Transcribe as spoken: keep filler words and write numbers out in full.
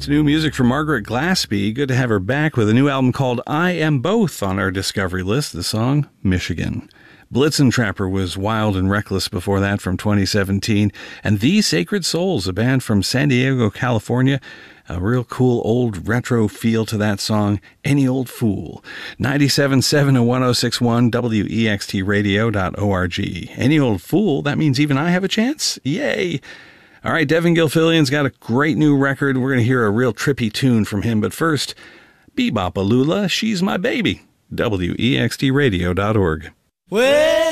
It's new music from Margaret Glaspie. Good to have her back with a new album called I Am Both on our Discovery list. The song, Michigan. Blitzen Trapper was Wild and Reckless before that from twenty seventeen. And The Sacred Souls, a band from San Diego, California. A real cool old retro feel to that song, Any Old Fool. ninety-seven point seven and one oh six point one W E X T radio dot org. Any Old Fool, that means even I have a chance? Yay! All right, Devin Gilfillian's got a great new record. We're going to hear a real trippy tune from him. But first, Bebop Alula, She's My Baby. W E X T radio dot org. Well,